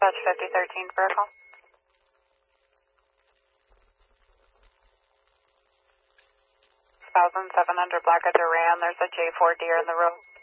Dodge 5013 for a call. 1700 Blackadder Ran. There's a J4 deer in the road.